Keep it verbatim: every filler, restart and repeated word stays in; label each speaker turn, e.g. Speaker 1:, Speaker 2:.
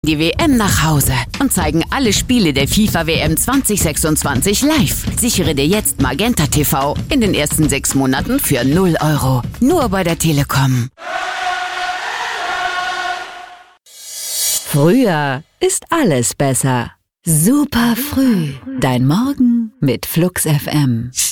Speaker 1: die W M nach Hause und zeigen alle Spiele der FIFA W M zwanzig sechsundzwanzig live. Sichere dir jetzt Magenta T V in den ersten sechs Monaten für null Euro. Nur bei der Telekom.
Speaker 2: Früher ist alles besser. Super früh. Dein Morgen mit Flux F M.